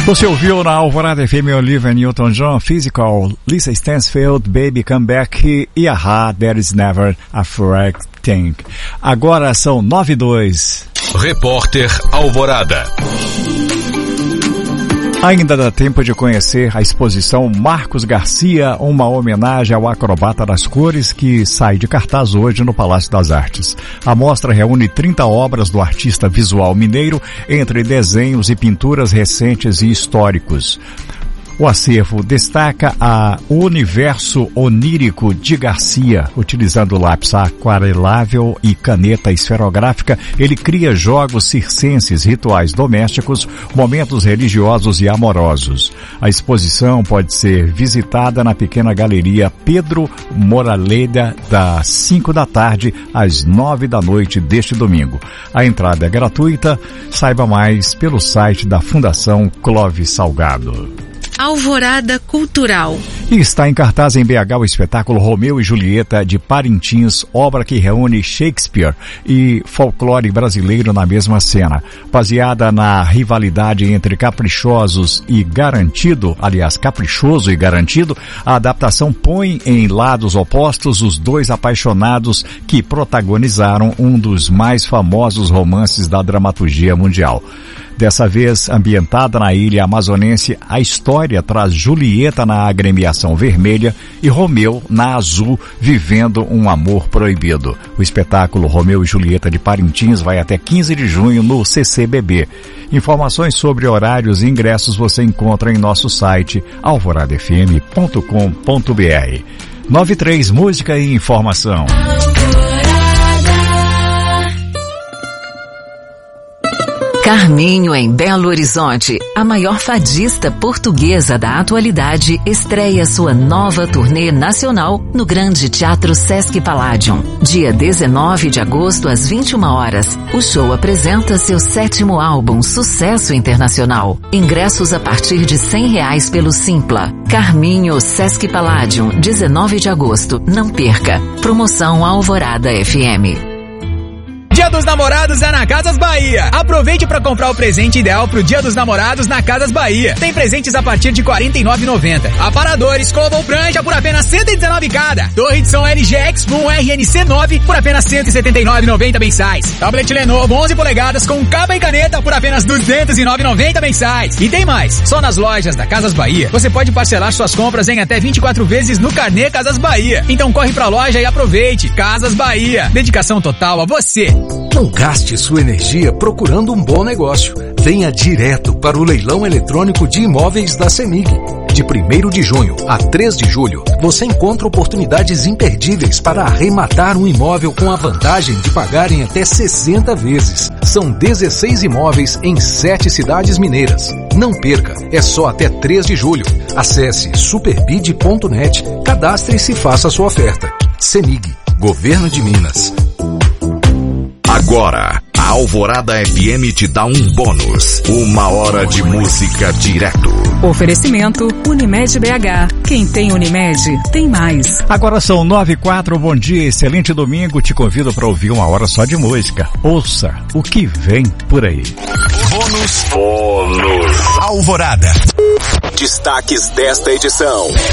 Você ouviu na Alvorada FM Olivia Newton-John, Physical, Lisa Stansfield, Baby Come Back e A-ha, There Is Never a Frag Thing. Agora são 9:02. Repórter Alvorada. Ainda dá tempo de conhecer a exposição Marcos Garcia, uma homenagem ao acrobata das cores, que sai de cartaz hoje no Palácio das Artes. A mostra reúne 30 obras do artista visual mineiro, entre desenhos e pinturas recentes e históricos. O acervo destaca o universo onírico de Garcia. Utilizando lápis aquarelável e caneta esferográfica, ele cria jogos circenses, rituais domésticos, momentos religiosos e amorosos. A exposição pode ser visitada na pequena galeria Pedro Moraleda, das 5 da tarde às 9 da noite deste domingo. A entrada é gratuita. Saiba mais pelo site da Fundação Clóvis Salgado. Alvorada Cultural. E está em cartaz em BH o espetáculo Romeu e Julieta de Parintins, obra que reúne Shakespeare e folclore brasileiro na mesma cena. Baseada na rivalidade entre caprichoso e garantido, a adaptação põe em lados opostos os dois apaixonados que protagonizaram um dos mais famosos romances da dramaturgia mundial. Dessa vez, ambientada na ilha amazonense, a história traz Julieta na agremiação vermelha e Romeu na azul, vivendo um amor proibido. O espetáculo Romeu e Julieta de Parintins vai até 15 de junho no CCBB. Informações sobre horários e ingressos você encontra em nosso site alvoradafm.com.br. 93 Música e Informação. Carminho, em Belo Horizonte, a maior fadista portuguesa da atualidade, estreia sua nova turnê nacional no Grande Teatro Sesc Palladium. Dia 19 de agosto, às 21 horas, o show apresenta seu 7º álbum, Sucesso Internacional. Ingressos a partir de R$100 pelo Simpla. Carminho, Sesc Palladium, 19 de agosto. Não perca. Promoção Alvorada FM. Dia dos Namorados é na Casas Bahia. Aproveite para comprar o presente ideal pro Dia dos Namorados na Casas Bahia. Tem presentes a partir de R$ 49,90. Aparador, escova ou prancha por apenas R$ 119 cada. Torre de som LG X-Boom RNC9 por apenas R$ 179,90 mensais. Tablet Lenovo 11 polegadas com capa e caneta por apenas R$ 209,90 mensais. E tem mais. Só nas lojas da Casas Bahia você pode parcelar suas compras em até 24 vezes no carnê Casas Bahia. Então corre pra loja e aproveite. Casas Bahia. Dedicação total a você. Não gaste sua energia procurando um bom negócio. Venha direto para o leilão eletrônico de imóveis da CEMIG. De 1º de junho a 3 de julho, você encontra oportunidades imperdíveis para arrematar um imóvel com a vantagem de pagar em até 60 vezes. São 16 imóveis em 7 cidades mineiras. Não perca, é só até 3 de julho. Acesse superbid.net, cadastre-se e faça sua oferta. CEMIG, Governo de Minas. Agora, a Alvorada FM te dá um bônus. 1 hora de música direto. Oferecimento Unimed BH. Quem tem Unimed, tem mais. Agora são 9:04, bom dia, excelente domingo. Te convido para ouvir 1 hora só de música. Ouça o que vem por aí. Bônus Alvorada. Destaques desta edição.